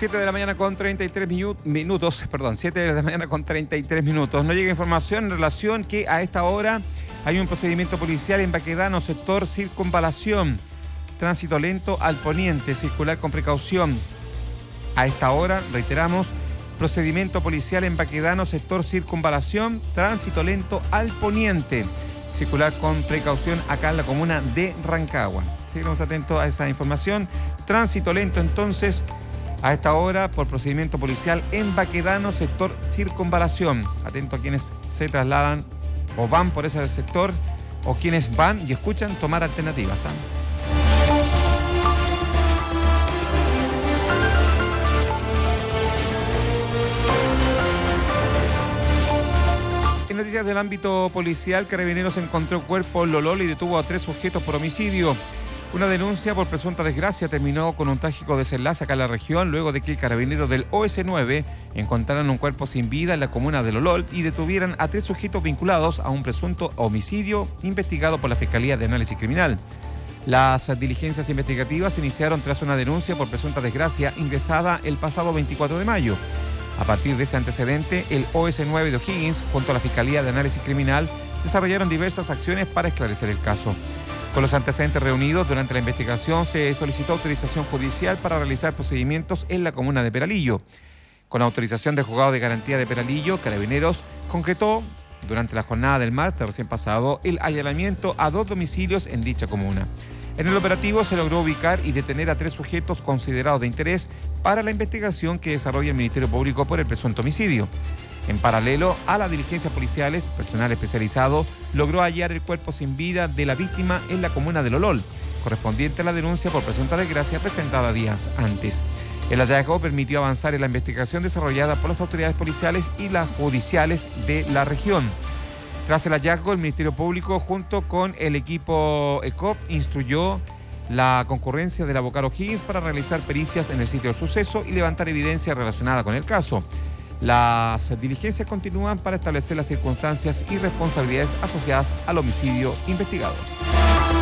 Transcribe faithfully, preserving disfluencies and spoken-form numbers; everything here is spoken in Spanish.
siete de la mañana con treinta y tres minutos, perdón, siete de la mañana con treinta y tres minutos. Nos llega información en relación que a esta hora hay un procedimiento policial en Baquedano, sector Circunvalación. Tránsito lento al poniente, circular con precaución. A esta hora, reiteramos, procedimiento policial en Baquedano, sector Circunvalación, tránsito lento al poniente, circular con precaución acá en la comuna de Rancagua. Seguimos atentos a esa información. Tránsito lento entonces a esta hora por procedimiento policial en Baquedano, sector Circunvalación. Atento a quienes se trasladan o van por ese sector o quienes van y escuchan tomar alternativas, ¿eh? En noticias del ámbito policial, Carabineros encontró cuerpo en Lolol y detuvo a tres sujetos por homicidio. Una denuncia por presunta desgracia terminó con un trágico desenlace acá en la región, luego de que Carabineros del O S nueve encontraran un cuerpo sin vida en la comuna de Lolol y detuvieran a tres sujetos vinculados a un presunto homicidio investigado por la Fiscalía de Análisis Criminal. Las diligencias investigativas se iniciaron tras una denuncia por presunta desgracia ingresada el pasado veinticuatro de mayo. A partir de ese antecedente, el O S nueve de O'Higgins, junto a la Fiscalía de Análisis Criminal, desarrollaron diversas acciones para esclarecer el caso. Con los antecedentes reunidos durante la investigación, se solicitó autorización judicial para realizar procedimientos en la comuna de Peralillo. Con la autorización del Juzgado de Garantía de Peralillo, Carabineros concretó, durante la jornada del martes recién pasado, el allanamiento a dos domicilios en dicha comuna. En el operativo se logró ubicar y detener a tres sujetos considerados de interés para la investigación que desarrolla el Ministerio Público por el presunto homicidio. En paralelo a las diligencias policiales, personal especializado logró hallar el cuerpo sin vida de la víctima en la comuna de Lolol, correspondiente a la denuncia por presunta desgracia presentada días antes. El hallazgo permitió avanzar en la investigación desarrollada por las autoridades policiales y las judiciales de la región. Tras el hallazgo, el Ministerio Público, junto con el equipo E C O P, instruyó la concurrencia del abogado O'Higgins para realizar pericias en el sitio del suceso y levantar evidencia relacionada con el caso. Las diligencias continúan para establecer las circunstancias y responsabilidades asociadas al homicidio investigado.